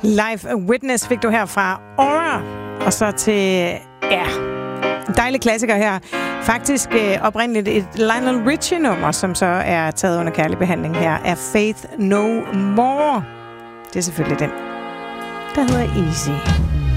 Live Witness fik du her fra Aura. Og så til, ja, en dejlig klassiker her. Faktisk oprindeligt et Lionel Richie-nummer, som så er taget under kærlig behandling her, er Faith No More. Det er selvfølgelig den, der hedder Easy.